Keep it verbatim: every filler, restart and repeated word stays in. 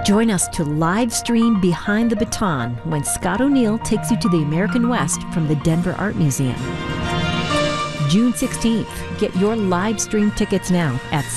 Join us to live stream Behind the Baton when Scott O'Neill takes you to the American West from the Denver Art Museum. June sixteenth. Get your live stream tickets now at